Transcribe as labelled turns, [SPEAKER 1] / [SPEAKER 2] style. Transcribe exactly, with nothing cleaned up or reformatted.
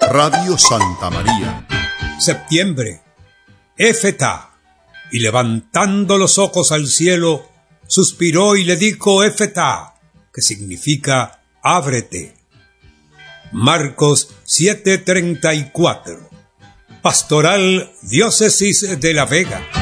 [SPEAKER 1] Radio Santa María.
[SPEAKER 2] Septiembre. Éfeta. Y levantando los ojos al cielo, suspiró y le dijo Éfeta, que significa ábrete. Marcos siete treinta y cuatro. Pastoral Diócesis de La Vega.